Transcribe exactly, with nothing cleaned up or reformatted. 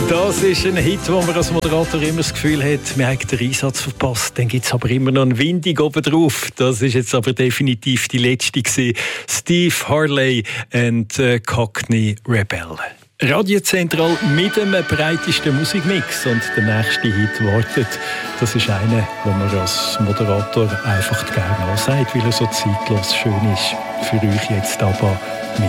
Das ist ein Hit, wo man als Moderator immer das Gefühl hat, man hat den Einsatz verpasst. Dann gibt es aber immer noch einen Windig oben drauf. Das ist jetzt aber definitiv die letzte gewesen. Steve Harley und äh, Cockney Rebel. Radio Zentral mit dem breitesten Musikmix. Und der nächste Hit wartet. Das ist einer, den man als Moderator einfach gerne ansagt, weil er so zeitlos schön ist. Für euch jetzt aber